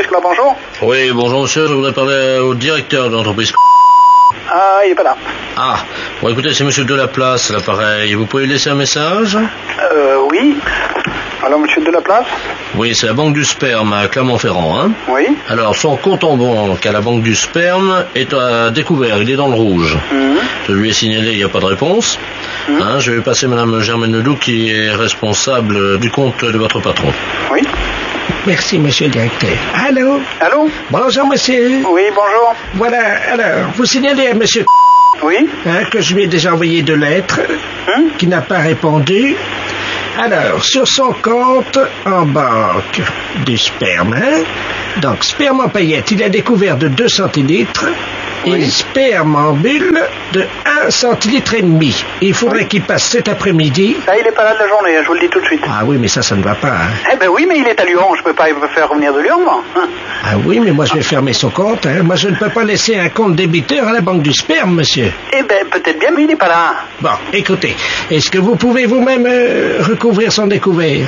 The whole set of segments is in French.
Nicolas, bonjour. Oui, bonjour monsieur, je voudrais parler au directeur de l'entreprise. Ah, il est pas là. Ah, bon écoutez, c'est monsieur Delaplace, l'appareil. Vous pouvez laisser un message? Oui. Alors, monsieur Delaplace? Oui, c'est la banque du sperme à Clermont-Ferrand, hein? Oui. Alors, son compte en banque à la banque du sperme est à découvert, il est dans le rouge. Je lui ai signalé, il n'y a pas de réponse. Hein, je vais passer madame Germaine Ledoux qui est responsable du compte de votre patron. Oui. Merci, monsieur le directeur. Allô? Allô? Bonjour, monsieur. Oui, bonjour. Voilà, alors, vous signalez à monsieur Oui. que je lui ai déjà envoyé 2 lettres, qui n'a pas répondu. Alors, sur son compte en banque du sperme, donc sperme en paillettes, il a découvert de 2 centilitres et sperme en bulle de 1 centilitre et demi. Il faudrait qu'il passe cet après-midi. Là, il est pas là de la journée, je vous le dis tout de suite. Ah oui, mais ça ne va pas. Hein. Eh ben oui, mais il est à Lyon, je peux pas le faire revenir de Lyon, moi. Ah oui, mais moi je vais fermer son compte. Hein. Moi je ne peux pas laisser un compte débiteur à la banque du sperme, monsieur. Eh ben, peut-être bien, mais il n'est pas là. Bon, écoutez, est-ce que vous pouvez vous-même recouvrir son découvert?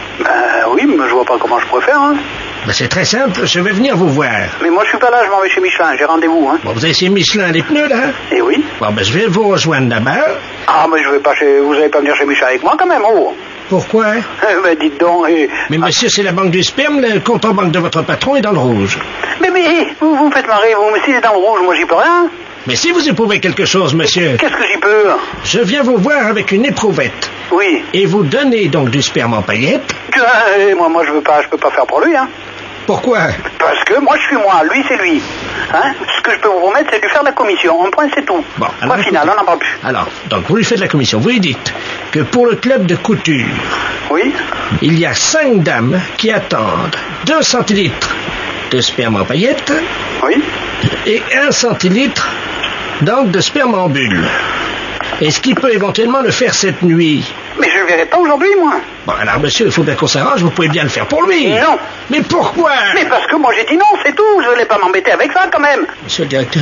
Oui, mais je vois pas comment je pourrais faire, hein. Ben, c'est très simple, je vais venir vous voir. Mais moi, je suis pas là, je m'en vais chez Michelin, j'ai rendez-vous, hein. Bon, vous avez chez Michelin les pneus, là? Eh oui. Bon, ben je vais vous rejoindre là-bas. Ah, mais je vais pas vous allez pas venir chez Michelin avec moi, quand même, oh. Pourquoi? Ben, dites donc, Mais monsieur, c'est la banque du sperme, le compte en banque de votre patron est dans le rouge. Mais, vous me faites marrer, vous, mais s'il est dans le rouge, moi, j'y peux rien. Mais si vous éprouvez quelque chose, monsieur... Qu'est-ce que j'y peux? Je viens vous voir avec une éprouvette. Oui. Et vous donnez donc du sperme en paillettes. Moi, je peux pas faire pour lui, hein. Pourquoi? Parce que moi, je suis moi, lui, c'est lui. Hein? Ce que je peux vous promettre, c'est de lui faire de la commission. Un point, c'est tout. Bon, alors, point final, on n'en parle plus. Alors, donc, vous lui faites la commission. Vous lui dites que pour le club de couture, oui, il y a 5 dames qui attendent 2 centilitres de sperme en paillettes. Oui. Et 1 centilitre, donc, de sperme en bulle. Est-ce qu'il peut éventuellement le faire cette nuit? Mais je le verrai pas aujourd'hui, moi. Bon, alors, monsieur, il faut bien qu'on s'arrange, vous pouvez bien le faire pour lui. Non. Mais pourquoi? Mais parce que moi, j'ai dit non, c'est tout. Je voulais pas m'embêter avec ça, quand même. Monsieur le directeur,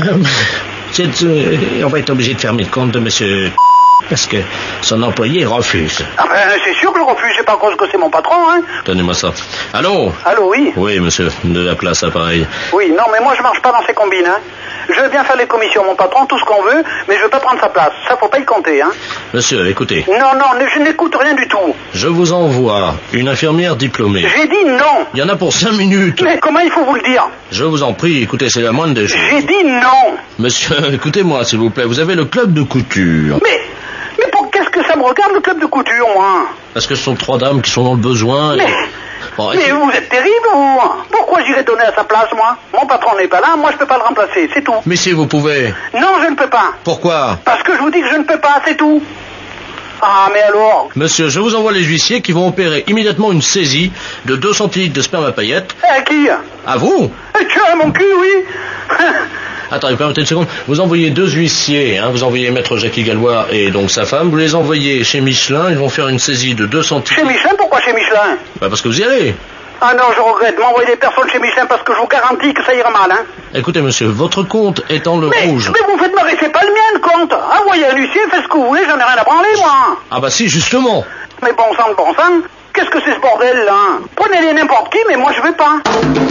on va être obligé de fermer le compte de monsieur... parce que son employé refuse. Ah ben, c'est sûr que je refuse, c'est pas à cause que c'est mon patron, hein. Donnez-moi ça. Allô? Allô, oui? Oui, monsieur, de la place, appareil. Oui, non, mais moi, je marche pas dans ces combines, hein. Je veux bien faire les commissions, mon patron, tout ce qu'on veut, mais je veux pas prendre sa place. Ça, faut pas y compter, hein. Monsieur, écoutez. Non, je n'écoute rien du tout. Je vous envoie une infirmière diplômée. J'ai dit non. Il y en a pour 5 minutes. Mais comment il faut vous le dire? Je vous en prie, écoutez, c'est la moindre des choses. J'ai dit non. Monsieur, écoutez-moi, s'il vous plaît, vous avez le club de couture. Mais qu'est-ce que ça me regarde, le club de couture, moi? Parce que ce sont 3 dames qui sont dans le besoin. Mais vous êtes terrible, vous. Pourquoi j'irais donner à sa place, moi? Mon patron n'est pas là, moi je peux pas le remplacer, c'est tout. Mais si vous pouvez. Non, je ne peux pas. Pourquoi? Parce que je vous dis que je ne peux pas, c'est tout. Ah, mais alors? Monsieur, je vous envoie les huissiers qui vont opérer immédiatement une saisie de 2 centilitres de sperme à paillettes. À qui? À vous? Tu as mon cul, oui. Attendez, permettez une seconde. Vous envoyez 2 huissiers, hein. Vous envoyez maître Jackie Gallois et donc sa femme. Vous les envoyez chez Michelin. Ils vont faire une saisie de 2 centilitres. Chez Michelin? Pourquoi chez Michelin? Bah parce que vous y allez. Ah non, je regrette. M'envoyer des personnes chez Michelin parce que je vous garantis que ça ira mal, hein. Écoutez, monsieur, votre compte est dans le rouge. Mais vous faites marrer, c'est pas le mien, le compte. Envoyez un huissier, faites ce que vous voulez, j'en ai rien à branler, moi. Ah bah si, justement. Mais bon sang, qu'est-ce que c'est ce bordel, là? Prenez-les n'importe qui, mais moi je veux pas.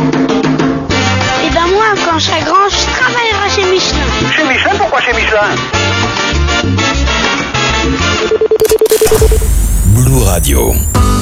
Et ben moi, quand je serai grand, je travaillerai chez Michelin. Chez Michelin? Pourquoi chez Michelin? Blue Radio.